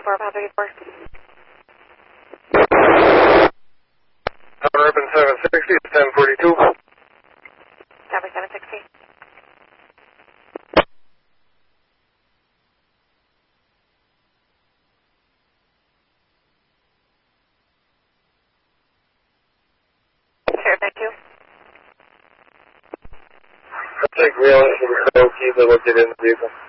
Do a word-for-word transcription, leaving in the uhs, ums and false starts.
ten four, Papa thirty-four. Tower Urban seven sixty, it's ten forty-two. Tower seven sixty. Sure, thank you. I'll take real and keep it located in the vehicle.